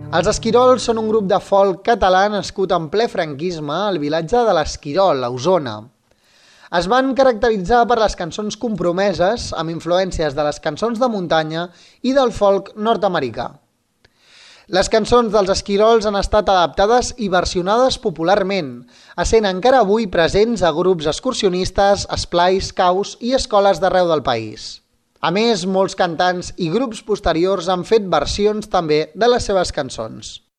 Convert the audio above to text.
Els Esquirols són un grup de folk català nascut en ple franquisme al vilatge de l'Esquirol, a Osona. Es van caracteritzar per les cançons compromeses amb influències de les cançons de muntanya i del folk nord-americà. Les cançons dels Esquirols han estat adaptades i versionades popularment, essent encara avui presents a grups excursionistes, esplais, caus i escoles d'arreu del país. A més, molts cantants i grups posteriors han fet versions també de les seves cançons.